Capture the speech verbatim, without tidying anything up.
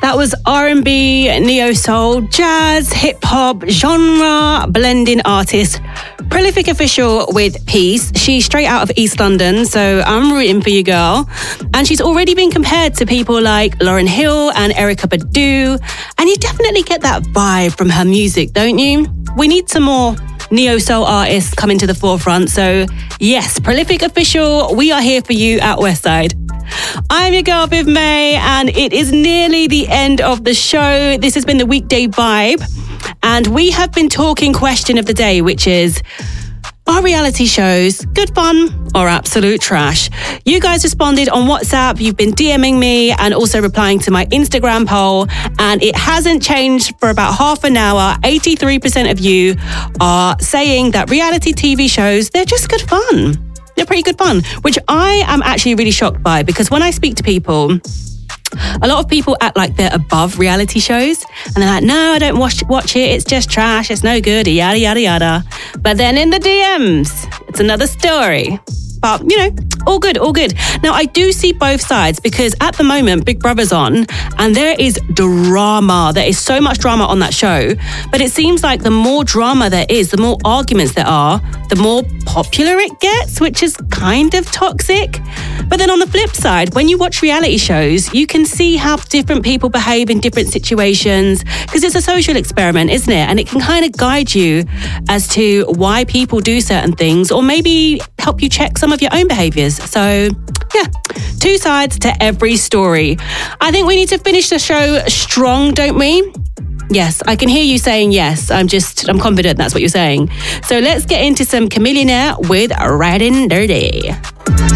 That was R and B, neo-soul, jazz, hip-hop, genre, blending artist, Prolific Official with Peace. She's straight out of East London, so I'm rooting for you, girl. And she's already been compared to people like Lauryn Hill and Erykah Badu. And you definitely get that vibe from her music, don't you? We need some more neo-soul artists coming to the forefront. So yes, Prolific Official, we are here for you at Westside. I'm your girl, Viv May, and it is nearly the end of the show. This has been the Weekday Vibe, and we have been talking question of the day, which is, are reality shows good fun or absolute trash? You guys responded on WhatsApp, you've been DMing me and also replying to my Instagram poll, and it hasn't changed for about half an hour. eighty-three percent of you are saying that reality T V shows, they're just good fun. They're pretty good fun, which I am actually really shocked by, because when I speak to people, a lot of people act like they're above reality shows, and they're like, no, I don't watch, watch it, it's just trash, it's no good, yada, yada, yada. But then in the D Ms, it's another story. But, you know, all good, all good. Now, I do see both sides, because at the moment, Big Brother's on and there is drama. There is so much drama on that show. But it seems like the more drama there is, the more arguments there are, the more popular it gets, which is kind of toxic. But then on the flip side, when you watch reality shows, you can see how different people behave in different situations, because it's a social experiment, isn't it? And it can kind of guide you as to why people do certain things, or maybe help you check some of your own behaviours. So, yeah, two sides to every story. I think we need to finish the show strong, don't we? Yes, I can hear you saying yes. I'm just, I'm confident that's what you're saying. So let's get into some Chamillionaire with Riding Dirty.